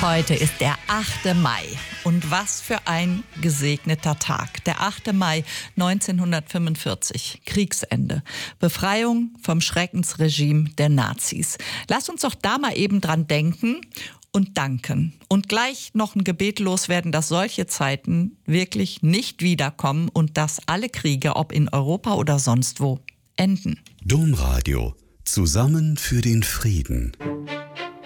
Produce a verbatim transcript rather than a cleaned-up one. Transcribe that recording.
Heute ist der achte Mai. Und was für ein gesegneter Tag. Der achte Mai neunzehnhundertfünfundvierzig. Kriegsende. Befreiung vom Schreckensregime der Nazis. Lass uns doch da mal eben dran denken und danken. Und gleich noch ein Gebet loswerden, dass solche Zeiten wirklich nicht wiederkommen und dass alle Kriege, ob in Europa oder sonst wo, enden. Domradio. Zusammen für den Frieden.